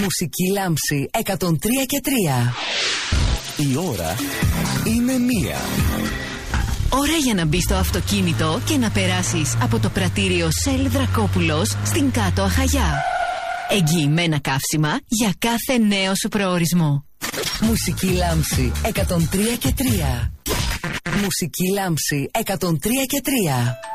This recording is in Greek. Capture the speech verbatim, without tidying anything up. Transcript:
Μουσική Λάμψη εκατόν τρία και τρία. Η ώρα είναι μία. Ώρα για να μπεις στο αυτοκίνητο και να περάσεις από το πρατήριο Shell Δρακόπουλος στην Κάτω Αχαγιά. Εγγυημένα καύσιμα για κάθε νέο σου προορισμό. Μουσική Λάμψη εκατόν τρία και τρία. Μουσική Λάμψη εκατόν τρία και τρία.